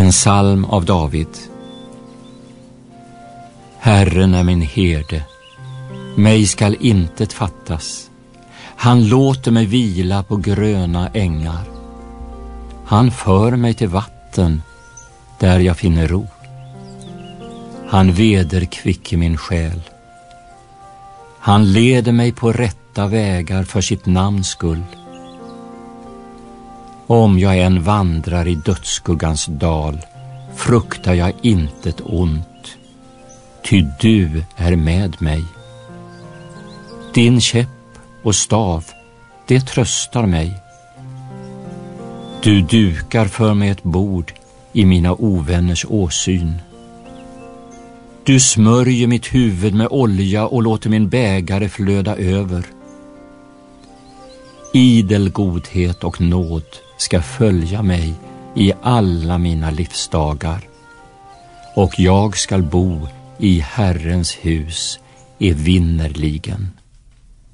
En psalm av David. Herren är min herde, mig skall intet fattas. Han låter mig vila på gröna ängar. Han för mig till vatten där jag finner ro. Han vederkvicker min själ. Han leder mig på rätta vägar för sitt namns skull. Om jag än vandrar i dödsskuggans dal, fruktar jag intet ont, ty du är med mig. Din käpp och stav, det tröstar mig. Du dukar för mig ett bord i mina ovänners åsyn. Du smörjer mitt huvud med olja och låter min bägare flöda över. Idel godhet och nåd ska följa mig i alla mina livsdagar, och jag skall bo i Herrens hus evinnerligen.